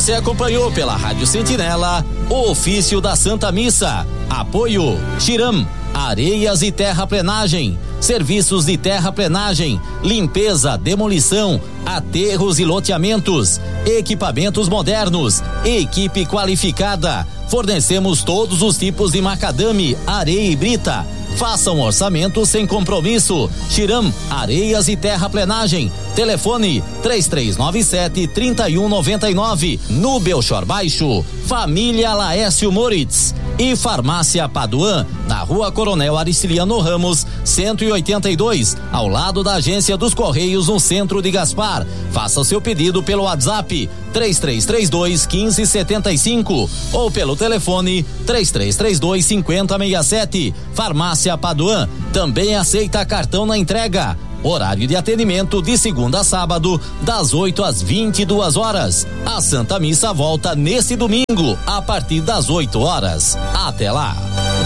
Você acompanhou pela Rádio Sentinela o ofício da Santa Missa. Apoio Xiram, Areias e Terraplenagem, serviços de terraplenagem, limpeza, demolição, aterros e loteamentos, equipamentos modernos, equipe qualificada. Fornecemos todos os tipos de macadame, areia e brita. Faça um orçamento sem compromisso. Xiram, Areias e Terraplenagem. Telefone 3397-3199. No Belchor Baixo, Família Laércio Moritz. E Farmácia Paduan, na Rua Coronel Aristiliano Ramos, 182, ao lado da Agência dos Correios, no centro de Gaspar. Faça o seu pedido pelo WhatsApp 3332-1575 ou pelo telefone 3332-5067. Farmácia Paduan também aceita cartão na entrega. Horário de atendimento de segunda a sábado, das 8 às 22 horas. A Santa Missa volta nesse domingo, a partir das 8 horas. Até lá!